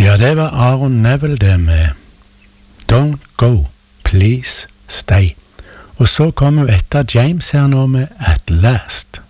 Ja, det var Aaron Neville det med Don't Go, Please Stay. Og så kommer vi etter James her nå med At Last.